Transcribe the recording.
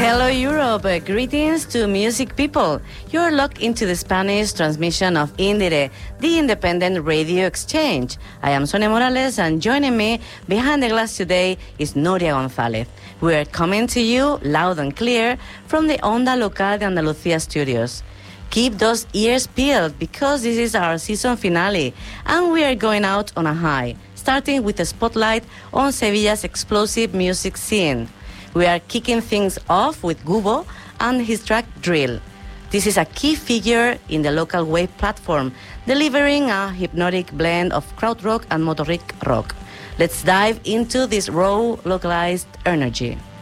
Hello Europe, greetings to music people. You're locked into the Spanish transmission of Indire, the independent radio exchange. I am Sonia Morales, and joining me behind the glass today is Nuria González. We are coming to you loud and clear from the Onda Local de Andalucía studios. Keep those ears peeled because this is our season finale and we are going out on a high, starting with a spotlight on Sevilla's explosive music scene. We are kicking things off with Gubo and his track Drill. This is a key figure in the local wave platform, delivering a hypnotic blend of krautrock and motoric rock. Let's dive into this raw, localized energy.